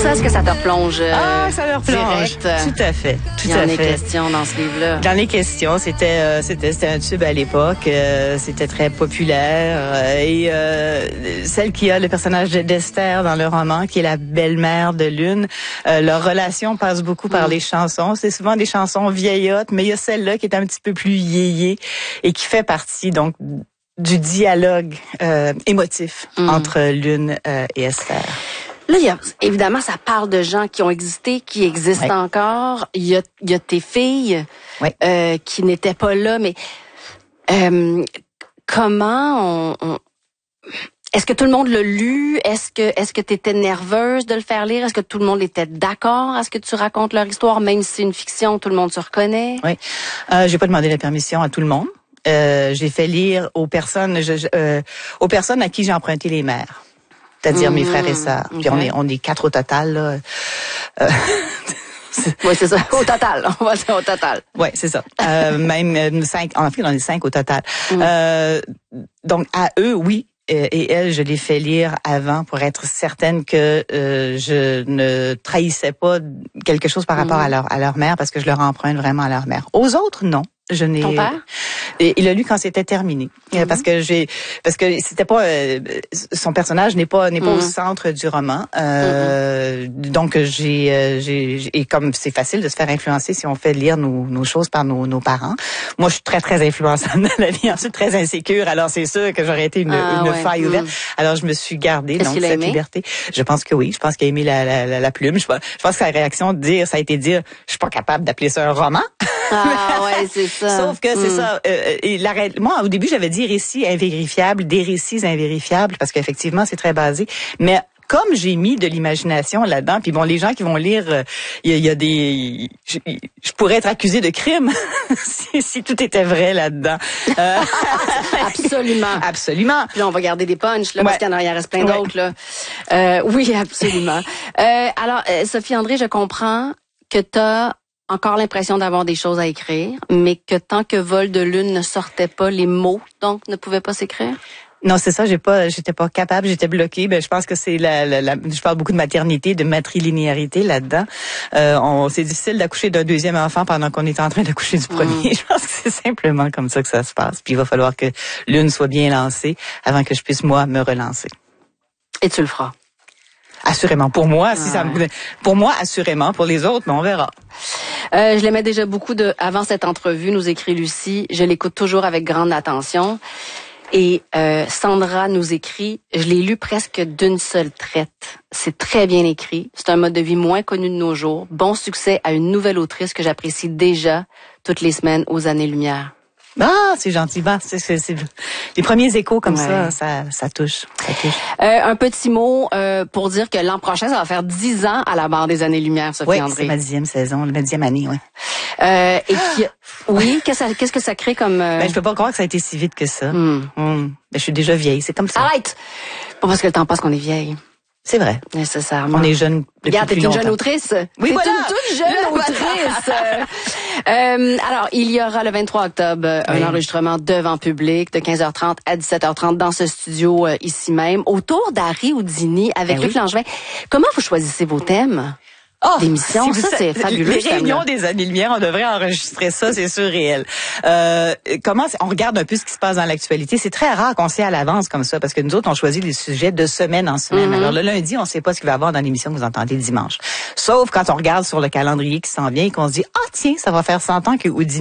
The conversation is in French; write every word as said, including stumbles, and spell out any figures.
ça, est-ce que ça te replonge euh, Ah, ça me replonge. direct? Tout à fait. Tout Il y en à est fait. question dans ce livre-là. Dans les questions, c'était euh, c'était c'était un tube à l'époque, euh, c'était très populaire euh, et euh, celle qui a le personnage d'Esther dans le roman, qui est la belle-mère de Lune, euh, leur relation passe beaucoup par Mm. les chansons. C'est souvent des chansons vieillottes, mais il y a celle-là qui est un petit peu plus yéyé et qui fait partie donc du dialogue euh, émotif Mm. entre Lune euh, et Esther. Là, il y a, évidemment, ça parle de gens qui ont existé, qui existent Ouais. encore. Il y a, il y a tes filles Ouais. euh, qui n'étaient pas là, mais euh, comment on... on est-ce que tout le monde l'a lu? Est-ce que est-ce que tu étais nerveuse de le faire lire? Est-ce que tout le monde était d'accord à ce que tu racontes leur histoire, même si c'est une fiction, tout le monde se reconnaît? Oui. Euh, j'ai pas demandé la permission à tout le monde. Euh, j'ai fait lire aux personnes, je, je, euh, aux personnes à qui j'ai emprunté les mères, c'est-à-dire Mmh, mes frères et sœurs. Puis okay. on est on est quatre au total là. Euh, Oui, c'est ça. Au total, on va dire au total. Ouais, c'est ça. Euh, même euh, cinq. En fait, on est cinq au total. Mmh. Euh, donc à eux, oui. Et elle, je l'ai fait lire avant pour être certaine que euh, je ne trahissais pas quelque chose par rapport mmh. à leur à leur mère, parce que je leur emprunte vraiment à leur mère. Aux autres, non. Je n'ai. Ton père? Et il a lu quand c'était terminé, mm-hmm. parce que j'ai, parce que c'était pas euh, son personnage n'est pas n'est pas mm-hmm. au centre du roman. Euh, mm-hmm. Donc j'ai, euh, j'ai, et comme c'est facile de se faire influencer si on fait lire nos, nos choses par nos, nos parents. Moi, je suis très très influençable dans la vie, ensuite très insécure. Alors c'est sûr que j'aurais été une, ah, une ouais. faille ouverte. Mm. Alors je me suis gardée Est-ce donc qu'il a cette aimé? liberté. Je pense que oui. Je pense qu'il a aimé la, la, la, la plume. Je pense, je pense que sa réaction de dire, ça a été de dire, je suis pas capable d'appeler ça un roman. Ah ouais, c'est ça. Sauf que c'est mm. ça. Euh, et la, moi, au début, j'avais dit récits invérifiables, des récits invérifiables, parce qu'effectivement, c'est très basé. Mais comme j'ai mis de l'imagination là-dedans, puis bon, les gens qui vont lire, il euh, y, y a des, je, je pourrais être accusée de crime si, si tout était vrai là-dedans. Euh... Absolument. Absolument. Puis là, on va garder des punchs, là, ouais. parce qu'il y en a, il en reste plein ouais. d'autres, là. Euh, oui, absolument. euh, alors, euh, Sophie André, je comprends que t'as encore l'impression d'avoir des choses à écrire, mais que tant que Vol de Lune ne sortait pas, les mots, donc, ne pouvaient pas s'écrire? Non, c'est ça, j'ai pas, j'étais pas capable, j'étais bloquée. Ben, je pense que c'est la, la, la, je parle beaucoup de maternité, de matrilinéarité là-dedans. Euh, on, c'est difficile d'accoucher d'un deuxième enfant pendant qu'on est en train d'accoucher du premier. Mm. Je pense que c'est simplement comme ça que ça se passe. Puis il va falloir que l'une soit bien lancée avant que je puisse moi me relancer. Et tu le feras. Assurément. Pour moi, ah, si ça ouais. me, pour moi, assurément. Pour les autres, mais on verra. Euh, je l'aimais déjà beaucoup de, avant cette entrevue, nous écrit Lucie. Je l'écoute toujours avec grande attention. Et euh, Sandra nous écrit, je l'ai lu presque d'une seule traite. C'est très bien écrit. C'est un mode de vie moins connu de nos jours. Bon succès à une nouvelle autrice que j'apprécie déjà toutes les semaines aux années-lumière. Ah, c'est gentil. Bah, c'est, c'est, c'est les premiers échos comme ouais. ça, ça, ça touche. Ça touche. Euh, un petit mot euh, pour dire que l'an prochain, ça va faire dix ans à la barre des années-lumière, Sophie oui, André. C'est ma dixième saison, ma dixième année, oui. Euh, et qui, oui, qu'est-ce que, ça, qu'est-ce que ça crée comme... Euh... Ben, je peux pas croire que ça a été si vite que ça. Mm. Mm. Ben, je suis déjà vieille, c'est comme ça. Arrête! Pas parce que le temps passe qu'on est vieille. C'est vrai. Nécessairement. On est jeune depuis Regarde, plus t'es une longtemps. jeune autrice. Oui, t'es voilà. une toute jeune autrice. euh, alors, il y aura le vingt-trois octobre oui. un enregistrement devant public de quinze heures trente à dix-sept heures trente dans ce studio euh, ici même, autour d'Harry Houdini avec ben Luc oui. Langevin. Comment vous choisissez vos thèmes? Oh, d'émissions, si ça c'est fabuleux. Les réunions des années-lumière, on devrait enregistrer ça, c'est surréel. Euh, comment on regarde un peu ce qui se passe dans l'actualité. C'est très rare qu'on sait à l'avance comme ça, parce que nous autres, on choisit les sujets de semaine en semaine. Mm-hmm. Alors le lundi, on sait pas ce qu'il va y avoir dans l'émission que vous entendez dimanche. Sauf quand on regarde sur le calendrier qui s'en vient et qu'on se dit, ah tiens, ça va faire cent ans que Houdini